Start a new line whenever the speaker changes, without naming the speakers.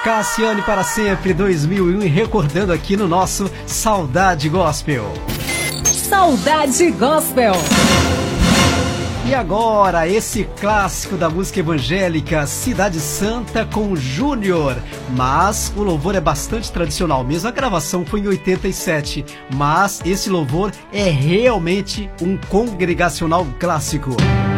Cassiane para sempre 2001 e recordando aqui no nosso Saudade Gospel.
Saudade Gospel.
E agora, esse clássico da música evangélica, Cidade Santa com Júnior. Mas o louvor é bastante tradicional mesmo, a gravação foi em 87, mas esse louvor é realmente um congregacional clássico.